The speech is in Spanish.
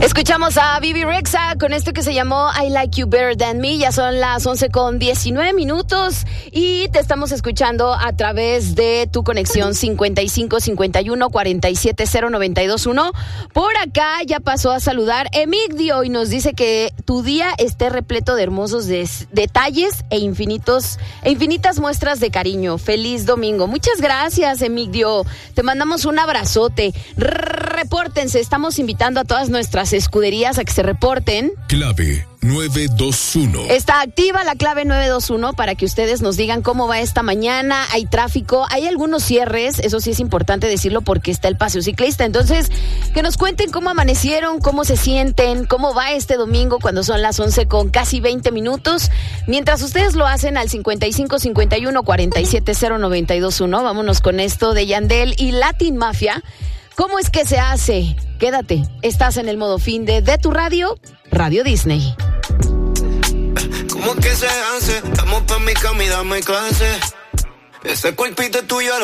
Escuchamos a Bebe Rexha con esto que se llamó I Like You Better Than Me. Ya son las 11:19 y te estamos escuchando a través de tu conexión 55 51 47 0921. Por acá ya pasó a saludar Emigdio y nos dice que tu día esté repleto de hermosos detalles e infinitas muestras de cariño. Feliz domingo. Muchas gracias, Emigdio. Te mandamos un abrazote. Repórtense. Estamos invitando a todas nuestras escuderías a que se reporten. Clave 921. Está activa la clave 921 para que ustedes nos digan cómo va esta mañana. Hay tráfico, hay algunos cierres, eso sí es importante decirlo porque está el paseo ciclista. Entonces, que nos cuenten cómo amanecieron, cómo se sienten, cómo va este domingo cuando son las 11:20. Mientras ustedes lo hacen al 55 51 47 0921. Vámonos con esto de Yandel y Latin Mafia. ¿Cómo es que se hace? Quédate, estás en el modo fin de tu radio, Radio Disney. ¿Cómo que se hace? Estamos pa' mi cama y dame clase. Ese cuerpito es tuyo.